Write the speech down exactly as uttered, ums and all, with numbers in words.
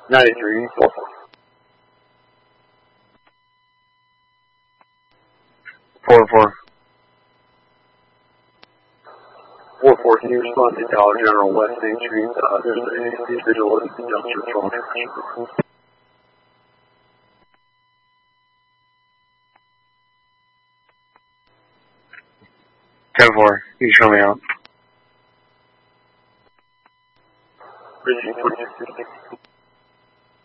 ninety-three, four four. Four four. Four four, can you respond to Dollar General West Main Street? Uh, there's an individual in the industrial zone. ten four, you show me out. Bridging twenty-six.